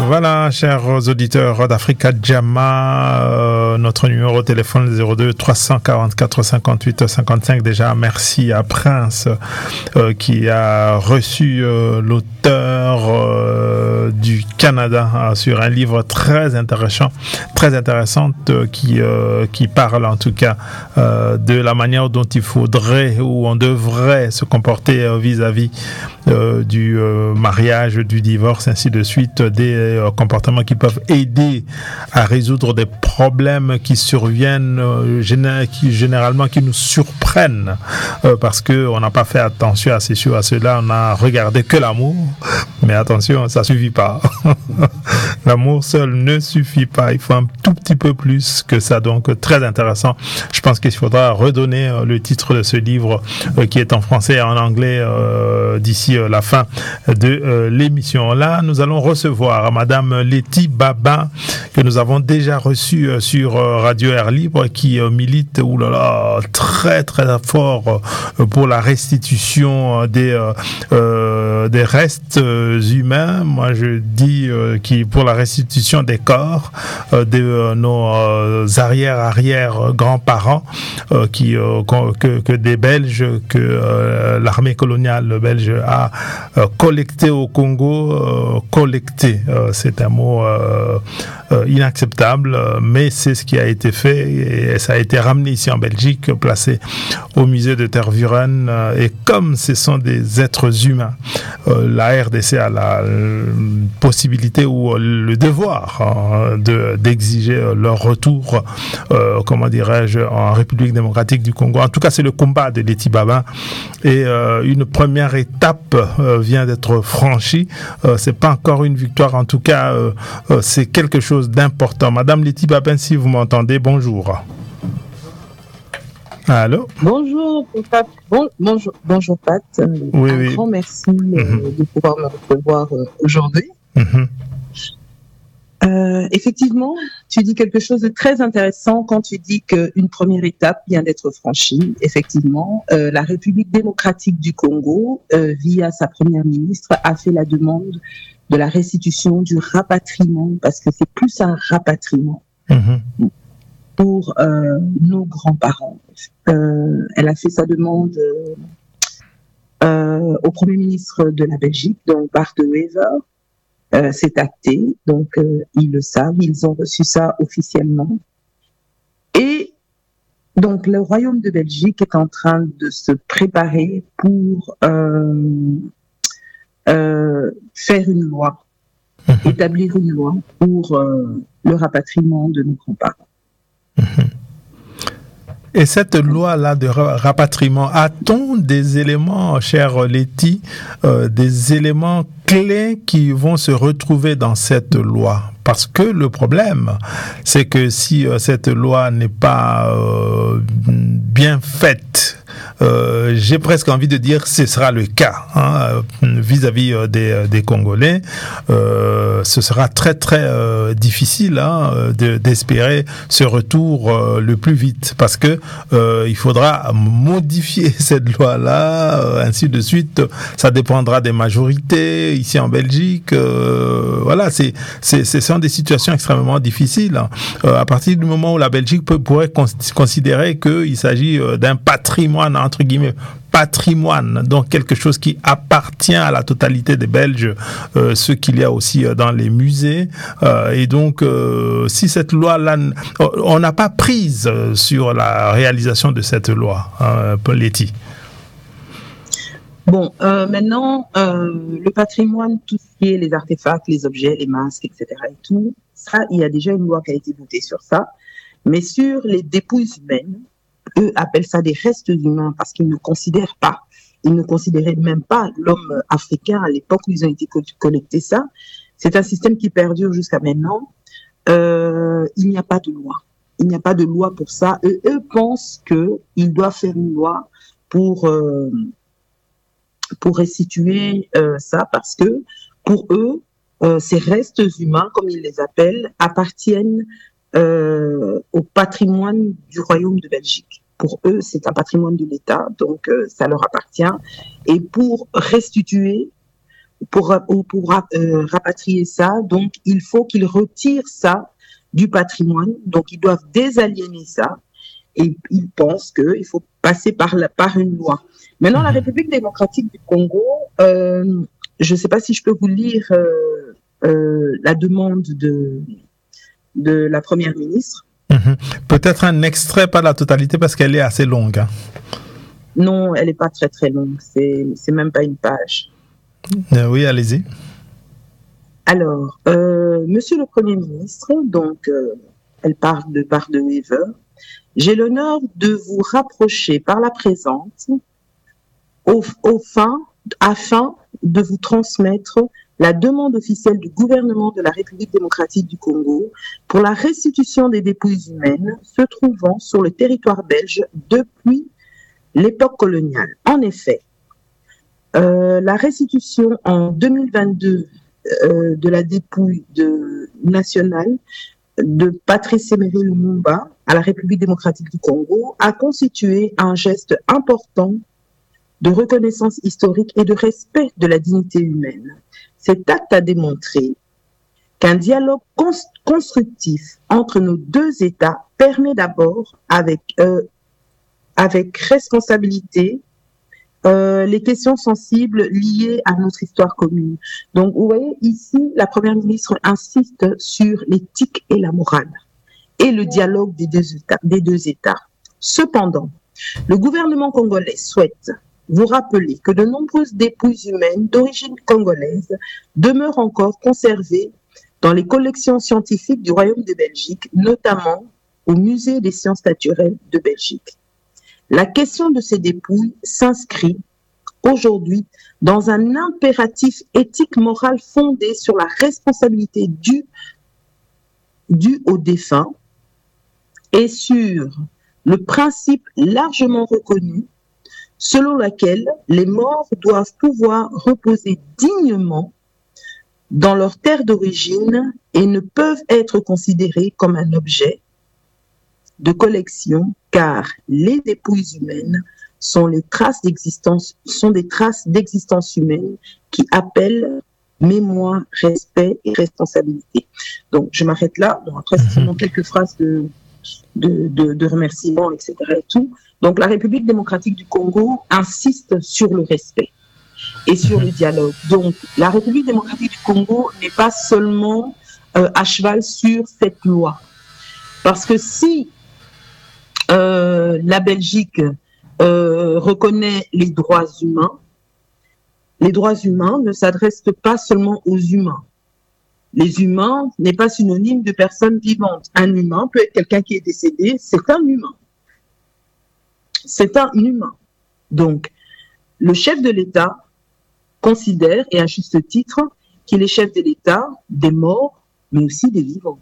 Voilà, chers auditeurs d'Africa Jama, notre numéro de téléphone 02 344 58 55. Déjà, merci à Prince qui a reçu l'auteur du Canada sur un livre très intéressant qui parle en tout cas de la manière dont il faudrait ou on devrait se comporter vis-à-vis du mariage, du divorce, ainsi de suite, des comportements qui peuvent aider à résoudre des problèmes qui surviennent généralement qui nous surprennent parce que on n'a pas fait attention à ces choses, à cela, on a regardé que l'amour, mais attention, ça suffit pas. L'amour seul ne suffit pas, il faut un tout petit peu plus que ça, donc très intéressant. Je pense qu'il faudra redonner le titre de ce livre qui est en français et en anglais d'ici la fin de l'émission. Là, nous allons recevoir Madame Letty Babin, que nous avons déjà reçue sur Radio Air Libre, qui milite très très fort pour la restitution des restes humains. Moi, je dis pour la restitution des corps de nos arrière grands-parents que des Belges, que l'armée coloniale belge a collecté au Congo. C'est un mot inacceptable, mais c'est ce qui a été fait et ça a été ramené ici en Belgique, placé au musée de Tervuren, et comme ce sont des êtres humains, la RDC a la possibilité ou le devoir d'exiger leur retour, en République démocratique du Congo. En tout cas, c'est le combat de Letty Babin et une première étape vient d'être franchie. C'est pas encore une victoire, en tout cas, c'est quelque chose d'important. Madame Letty Babin, si vous m'entendez, bonjour. Allô? Bonjour, Pat. Bonjour, Pat. Un grand merci de pouvoir me recevoir aujourd'hui. Effectivement, tu dis quelque chose de très intéressant quand tu dis qu'une première étape vient d'être franchie. Effectivement, la République démocratique du Congo, via sa première ministre, a fait la demande de la restitution, du rapatriement, parce que c'est plus un rapatriement pour nos grands-parents. Elle a fait sa demande au Premier ministre de la Belgique, donc Bart De Wever. C'est acté, donc ils le savent, ils ont reçu ça officiellement. Et donc le Royaume de Belgique est en train de se préparer pour faire une loi, établir une loi pour le rapatriement de nos grands-parents. Et cette loi-là de rapatriement, a-t-on des éléments, chère Letty, des éléments clés qui vont se retrouver dans cette loi? Parce que le problème, c'est que si cette loi n'est pas bien faite, j'ai presque envie de dire ce sera le cas vis-à-vis des Congolais. Ce sera très très difficile d'espérer ce retour le plus vite, parce que il faudra modifier cette loi-là, ainsi de suite. Ça dépendra des majorités ici en Belgique. Voilà, ce sont des situations extrêmement difficiles. À partir du moment où la Belgique pourrait considérer qu'il s'agit d'un patrimoine, entre guillemets, patrimoine, donc quelque chose qui appartient à la totalité des Belges, ce qu'il y a aussi dans les musées, et donc si cette loi-là, on n'a pas prise sur la réalisation de cette loi, Letty. Bon, maintenant, le patrimoine, tout ce qui est les artefacts, les objets, les masques, etc. et tout, ça, il y a déjà une loi qui a été votée sur ça, mais sur les dépouilles humaines, eux appellent ça des restes humains parce qu'ils ne considèrent pas, ils ne considéraient même pas l'homme africain à l'époque où ils ont été collectés ça. C'est un système qui perdure jusqu'à maintenant. Il n'y a pas de loi. Il n'y a pas de loi pour ça. Eux pensent qu'ils doivent faire une loi pour restituer ça, parce que pour eux, ces restes humains, comme ils les appellent, appartiennent au patrimoine du Royaume de Belgique. Pour eux, c'est un patrimoine de l'État, donc ça leur appartient. Et pour restituer rapatrier ça, donc il faut qu'ils retirent ça du patrimoine. Donc ils doivent désaliéner ça et ils pensent qu'il faut passer par une loi. Maintenant, la République démocratique du Congo, je ne sais pas si je peux vous lire la demande de la première ministre. Peut-être un extrait, pas la totalité, parce qu'elle est assez longue. Hein. Non, elle n'est pas très très longue, c'est même pas une page. Oui, allez-y. Alors, Monsieur le Premier ministre, donc elle parle de Wever. J'ai l'honneur de vous rapprocher par la présente afin de vous transmettre la demande officielle du gouvernement de la République démocratique du Congo pour la restitution des dépouilles humaines se trouvant sur le territoire belge depuis l'époque coloniale. En effet, la restitution en 2022 de la dépouille nationale de Patrice Emery Lumumba à la République démocratique du Congo a constitué un geste important de reconnaissance historique et de respect de la dignité humaine. Cet acte a démontré qu'un dialogue constructif entre nos deux États permet d'abord, avec responsabilité, les questions sensibles liées à notre histoire commune. Donc, vous voyez, ici, la Première ministre insiste sur l'éthique et la morale et le dialogue des deux États. Cependant, le gouvernement congolais souhaite vous rappeler que de nombreuses dépouilles humaines d'origine congolaise demeurent encore conservées dans les collections scientifiques du Royaume de Belgique, notamment au Musée des sciences naturelles de Belgique. La question de ces dépouilles s'inscrit aujourd'hui dans un impératif éthique moral fondé sur la responsabilité due aux défunts et sur le principe largement reconnu selon lequel les morts doivent pouvoir reposer dignement dans leur terre d'origine et ne peuvent être considérés comme un objet de collection, car les dépouilles humaines sont des traces d'existence humaine qui appellent mémoire, respect et responsabilité. Donc, je m'arrête là. Bon, après, c'est seulement quelques phrases de remerciements, etc. et tout. Donc, la République démocratique du Congo insiste sur le respect et sur le dialogue. Donc, la République démocratique du Congo n'est pas seulement à cheval sur cette loi. Parce que si la Belgique reconnaît les droits humains ne s'adressent pas seulement aux humains. Les humains n'est pas synonyme de personnes vivantes. Un humain peut être quelqu'un qui est décédé, c'est un humain. C'est un humain. Donc, le chef de l'État considère, et à juste titre, qu'il est chef de l'État des morts, mais aussi des vivants.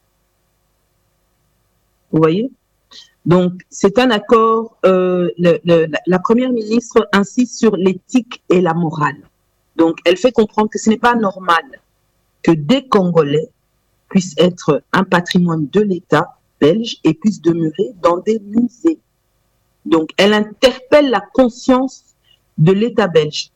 Vous voyez ? Donc, c'est un accord, la Première ministre insiste sur l'éthique et la morale. Donc, elle fait comprendre que ce n'est pas normal que des Congolais puissent être un patrimoine de l'État belge et puissent demeurer dans des musées. Donc, elle interpelle la conscience de l'État belge.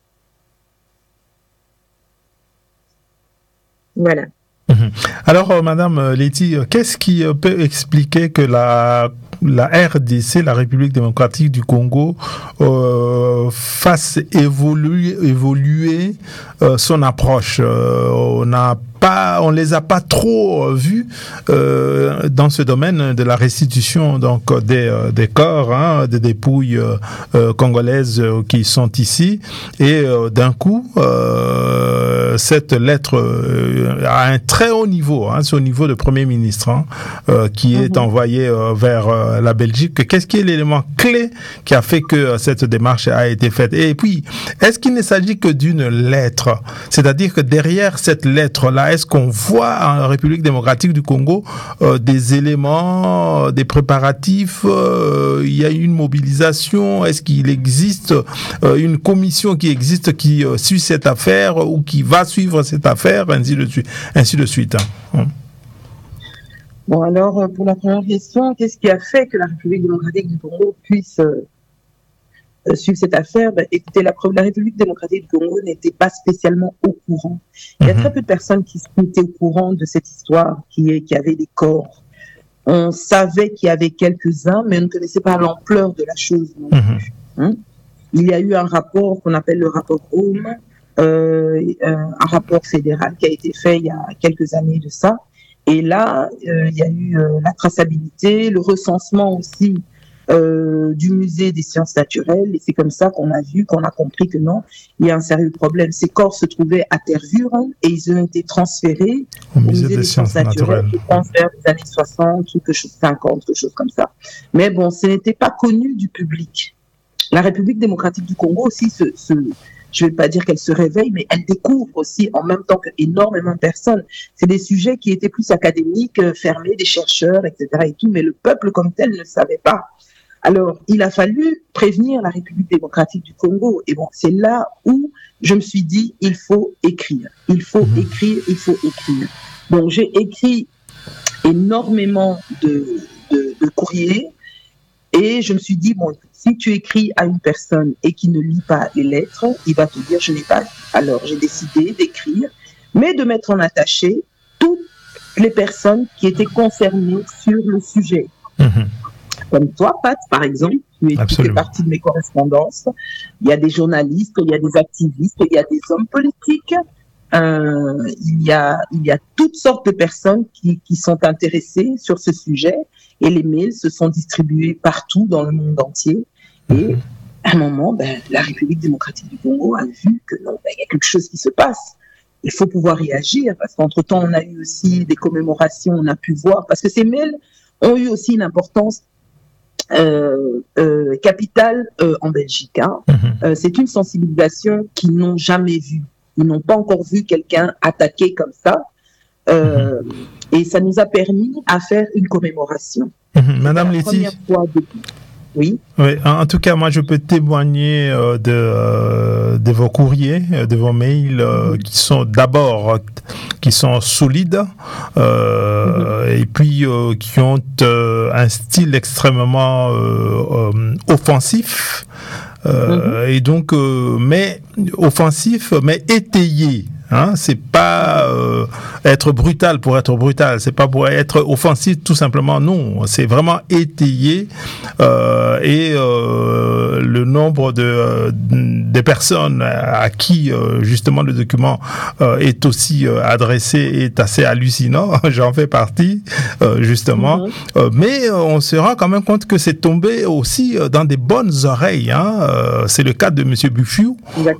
Voilà. Alors, Madame Letty, qu'est-ce qui peut expliquer que la RDC, la République démocratique du Congo, fasse évoluer son approche? On les a pas trop vus dans ce domaine de la restitution donc des corps, hein, des dépouilles congolaises qui sont ici, et d'un coup cette lettre à un très haut niveau, hein, c'est au niveau du Premier ministre, hein, qui est envoyée vers la Belgique. Qu'est-ce qui est l'élément clé qui a fait que cette démarche a été faite? Et puis, est-ce qu'il ne s'agit que d'une lettre? C'est-à-dire que derrière cette lettre-là, est-ce qu'on voit en République démocratique du Congo des éléments, des préparatifs, il y a une mobilisation, est-ce qu'il existe une commission qui existe qui suit cette affaire ou qui va suivre cette affaire, ainsi de suite. Hein. Bon, alors, pour la première question, qu'est-ce qui a fait que la République démocratique du Congo puisse suivre cette affaire, écoutez, la République démocratique du Congo n'était pas spécialement au courant. Il y a très peu de personnes qui étaient au courant de cette histoire, qui avait des corps. On savait qu'il y avait quelques-uns, mais on ne connaissait pas l'ampleur de la chose non plus. Il y a eu un rapport qu'on appelle le rapport Home, un rapport fédéral qui a été fait il y a quelques années de ça. Et là, il y a eu la traçabilité, le recensement aussi du musée des sciences naturelles. Et c'est comme ça qu'on a compris que non, il y a un sérieux problème. Ces corps se trouvaient à Tervuren et ils ont été transférés au musée des sciences naturelles. Transfert des années 60, quelque chose 50, quelque chose comme ça. Mais bon, ce n'était pas connu du public. La République démocratique du Congo aussi je ne vais pas dire qu'elle se réveille, mais elle découvre aussi en même temps qu'énormément de personnes. C'est des sujets qui étaient plus académiques, fermés, des chercheurs, etc. et tout, mais le peuple comme tel ne savait pas. Alors, il a fallu prévenir la République démocratique du Congo. Et bon, c'est là où je me suis dit, il faut écrire. Il faut écrire, il faut écrire. Donc, j'ai écrit énormément de courriers et je me suis dit, bon, si tu écris à une personne et qui ne lit pas les lettres, il va te dire, je n'ai pas. Alors, j'ai décidé d'écrire, mais de mettre en attaché toutes les personnes qui étaient concernées sur le sujet. Comme toi, Pat, par exemple, tu fais partie de mes correspondances. Il y a des journalistes, il y a des activistes, il y a des hommes politiques. Il y a toutes sortes de personnes qui sont intéressées sur ce sujet et les mails se sont distribués partout dans le monde entier. Et à un moment, la République démocratique du Congo a vu que non, il y a quelque chose qui se passe. Il faut pouvoir y agir parce qu'entre-temps, on a eu aussi des commémorations, on a pu voir, parce que ces mails ont eu aussi une importance capitale en Belgique. C'est une sensibilisation qu'ils n'ont jamais vue. Ils n'ont pas encore vu quelqu'un attaquer comme ça. Et ça nous a permis à faire une commémoration. Madame Letty. Oui. Oui, en tout cas, moi, je peux témoigner de vos courriers, de vos mails, qui sont d'abord solides, et puis qui ont un style extrêmement offensif, et donc, mais offensif, mais étayé. C'est pas être brutal pour être brutal, c'est pas pour être offensif tout simplement, non, c'est vraiment étayé, et le nombre de personnes à qui justement le document est aussi adressé est assez hallucinant. J'en fais partie justement, mais on se rend quand même compte que c'est tombé aussi dans des bonnes oreilles. C'est le cas de Monsieur Bouffiou,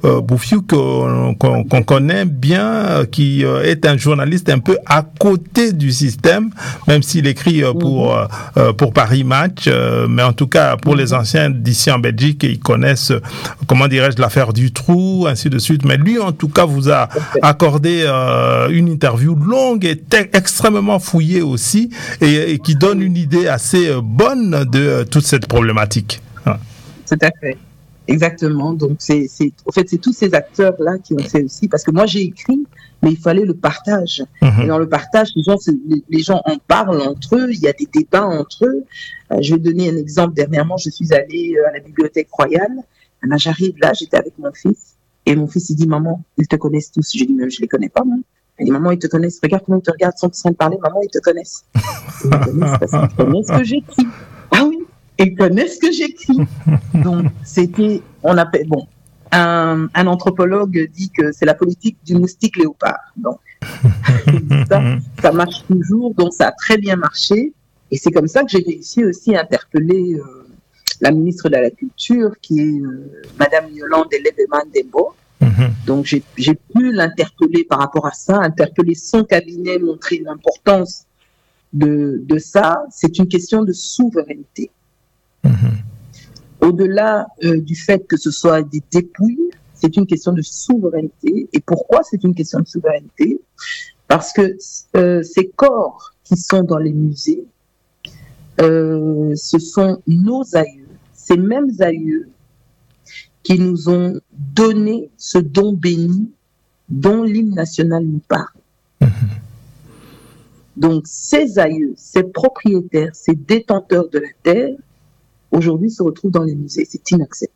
qu'on connaît bien, qui est un journaliste un peu à côté du système, même s'il écrit pour Paris Match, mais en tout cas pour les anciens d'ici en Belgique, ils connaissent, comment dirais-je, l'affaire du trou, ainsi de suite. Mais lui, en tout cas, vous a accordé une interview longue et extrêmement fouillée aussi, et qui donne une idée assez bonne de toute cette problématique. Tout à fait. Exactement. Donc, c'est tous ces acteurs-là qui ont fait aussi. Parce que moi, j'ai écrit, mais il fallait le partage. Et dans le partage, les gens en parlent entre eux. Il y a des débats entre eux. Je vais donner un exemple. Dernièrement, je suis allée à la Bibliothèque Royale. J'arrive là, j'étais avec mon fils. Et mon fils, il dit, maman, ils te connaissent tous. J'ai dit, mais je les connais pas, moi. Il dit, maman, ils te connaissent. Regarde comment ils te regardent, sont en train de parler. Maman, ils te connaissent. Ils me connaissent parce qu'ils connaissent ce que j'écris. Ah oui. Ils connaissent ce que j'écris. Donc, un anthropologue dit que c'est la politique du moustique léopard. Donc, ça marche toujours, donc ça a très bien marché. Et c'est comme ça que j'ai réussi aussi à interpeller la ministre de la Culture, qui est Madame Yolande Lebeman-Dembo. Donc, j'ai pu l'interpeller par rapport à ça, interpeller son cabinet, montrer l'importance de ça. C'est une question de souveraineté. Au-delà du fait que ce soit des dépouilles, c'est une question de souveraineté. Et pourquoi c'est une question de souveraineté? Parce que ces corps qui sont dans les musées, ce sont nos aïeux, ces mêmes aïeux qui nous ont donné ce don béni dont l'hymne national nous parle. Donc ces aïeux, ces propriétaires, ces détenteurs de la terre, aujourd'hui se retrouvent dans les musées. C'est inacceptable.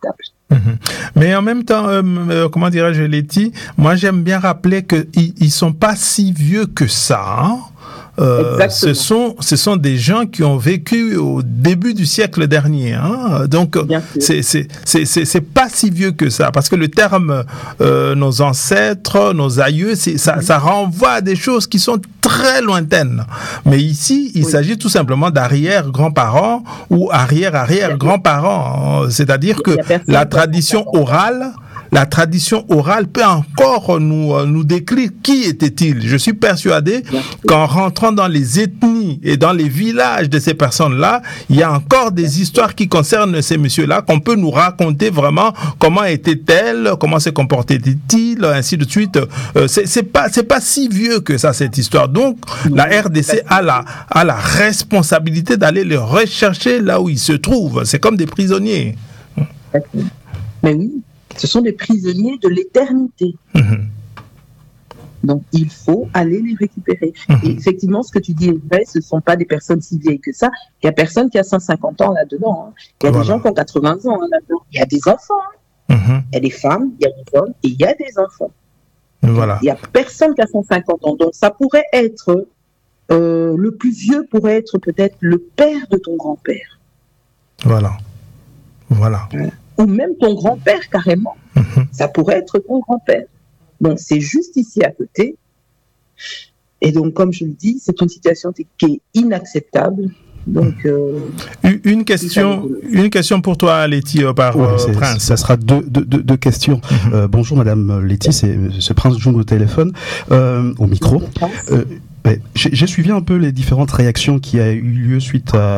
Mais en même temps, comment dirais-je, Letty, moi j'aime bien rappeler qu'ils ne sont pas si vieux que ça. Hein. Ce sont des gens qui ont vécu au début du siècle dernier, hein. Donc c'est pas si vieux que ça, parce que le terme nos ancêtres, nos aïeux, ça renvoie à des choses qui sont très lointaines. Mais ici, il s'agit tout simplement d'arrière-grands-parents ou arrière-arrière-grands-parents, c'est-à-dire que la tradition orale peut encore nous décrire qui était-il. Je suis persuadé qu'en rentrant dans les ethnies et dans les villages de ces personnes-là, il y a encore des histoires qui concernent ces messieurs-là qu'on peut nous raconter vraiment comment était-elle, comment se comportait-il, ainsi de suite. C'est pas si vieux que ça, cette histoire. Donc, la RDC a la responsabilité d'aller les rechercher là où ils se trouvent. C'est comme des prisonniers. Mais oui. Ce sont des prisonniers de l'éternité. Donc, il faut aller les récupérer. Et effectivement, ce que tu dis est vrai, ce ne sont pas des personnes si vieilles que ça. Il n'y a personne qui a 150 ans là-dedans. Hein. Il y a des gens qui ont 80 ans là-dedans. Il y a des enfants. Hein. Il y a des femmes, il y a des hommes et il y a des enfants. Voilà. Il n'y a personne qui a 150 ans. Donc, ça pourrait être, le plus vieux pourrait être peut-être le père de ton grand-père. Voilà. Ou même ton grand-père carrément. Ça pourrait être ton grand-père. Donc c'est juste ici à côté. Et donc comme je le dis, c'est une situation qui est inacceptable. Donc une question pour toi, Letty, par Prince. Ça sera deux questions. Bonjour Madame Letty, c'est Prince June au téléphone, au micro. J'ai suivi un peu les différentes réactions qui a eu lieu suite à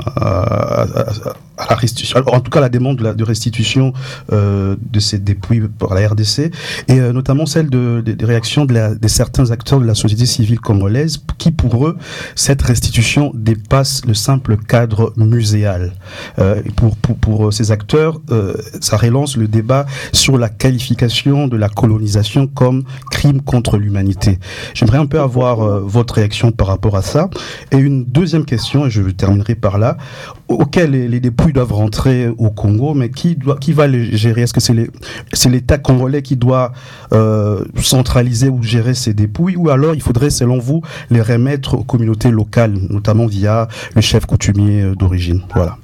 la restitution, en tout cas la demande de restitution de ces dépouilles par la RDC, et notamment celle des réactions de certains acteurs de la société civile congolaise qui, pour eux, cette restitution dépasse le simple cadre muséal. Pour ces acteurs, ça relance le débat sur la qualification de la colonisation comme crime contre l'humanité. J'aimerais un peu avoir votre réaction par rapport à ça. Et une deuxième question, et je terminerai par là, auquel les dépouilles doivent rentrer au Congo, mais qui va les gérer? Est-ce que c'est l'État congolais qui doit centraliser ou gérer ces dépouilles, ou alors il faudrait, selon vous, les remettre aux communautés locales, notamment via le chef coutumier d'origine? Voilà.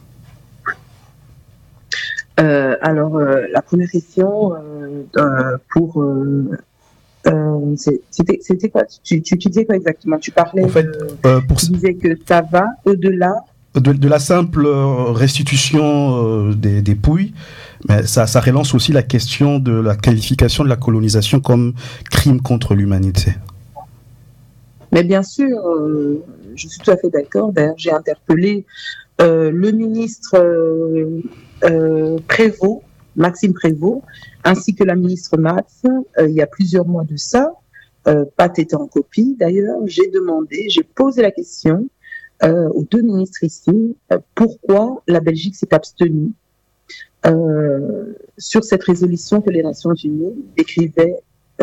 Alors, la première question pour... c'était quoi? Tu disais quoi exactement? Tu parlais, tu disais que ça va au-delà de la simple restitution des dépouilles, mais ça relance aussi la question de la qualification de la colonisation comme crime contre l'humanité. Mais bien sûr, je suis tout à fait d'accord. D'ailleurs, j'ai interpellé le ministre Prévost, Maxime Prévost, ainsi que la ministre Matz, il y a plusieurs mois de ça. Pat était en copie d'ailleurs. J'ai posé la question aux deux ministres ici, pourquoi la Belgique s'est abstenue sur cette résolution que les Nations Unies décrivaient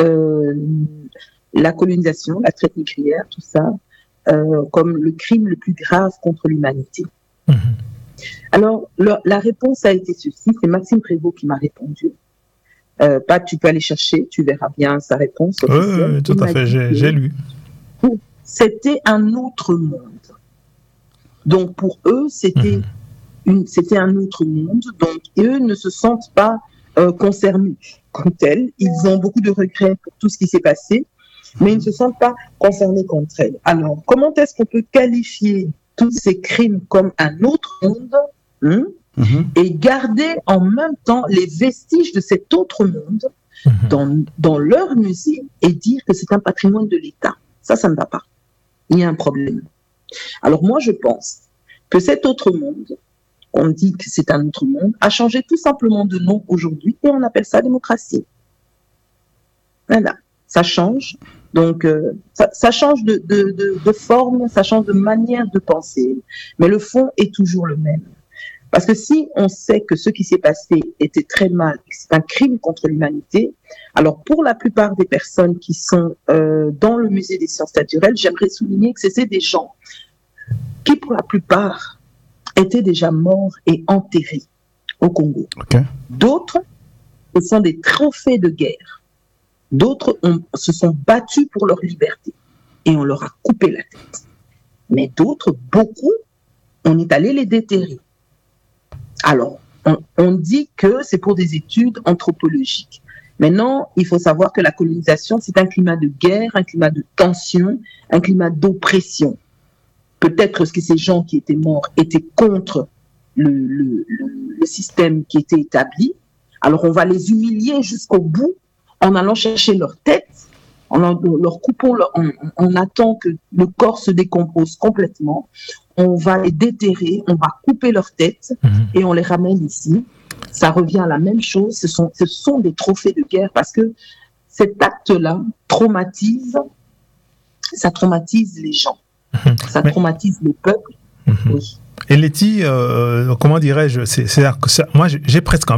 la colonisation, la traite négrière, tout ça, comme le crime le plus grave contre l'humanité. Alors, la réponse a été ceci, c'est Maxime Prévost qui m'a répondu. Pat, tu peux aller chercher, tu verras bien sa réponse. Oui, tout à fait, j'ai lu. C'était un autre monde. Donc, pour eux, c'était un autre monde. Donc, eux ne se sentent pas concernés comme tels. Ils ont beaucoup de regrets pour tout ce qui s'est passé, mais ils ne se sentent pas concernés comme tels. Alors, comment est-ce qu'on peut qualifier tous ces crimes comme un autre monde et garder en même temps les vestiges de cet autre monde dans leur musée et dire que c'est un patrimoine de l'État? Ça ne va pas. Il y a un problème. Alors moi, je pense que cet autre monde, on dit que c'est un autre monde, a changé tout simplement de nom aujourd'hui et on appelle ça démocratie. Voilà, ça change. Donc, ça change de forme, ça change de manière de penser, mais le fond est toujours le même. Parce que si on sait que ce qui s'est passé était très mal, que c'est un crime contre l'humanité, alors pour la plupart des personnes qui sont dans le musée des sciences naturelles, j'aimerais souligner que c'était des gens qui, pour la plupart, étaient déjà morts et enterrés au Congo. Okay. D'autres ce sont des trophées de guerre. D'autres se sont battus pour leur liberté et on leur a coupé la tête. Mais d'autres, beaucoup, on est allé les déterrer. Alors, on dit que c'est pour des études anthropologiques. Maintenant, il faut savoir que la colonisation, c'est un climat de guerre, un climat de tension, un climat d'oppression. Peut-être que ces gens qui étaient morts étaient contre le système qui était établi. Alors, on va les humilier jusqu'au bout en allant chercher leur tête, en leur coupant, on attend que le corps se décompose complètement. On va les déterrer, on va couper leur tête et on les ramène ici. Ça revient à la même chose. Ce sont des trophées de guerre parce que cet acte-là traumatise les gens. Ça traumatise le peuple. Oui. Et Letty, comment dirais-je, moi j'ai presque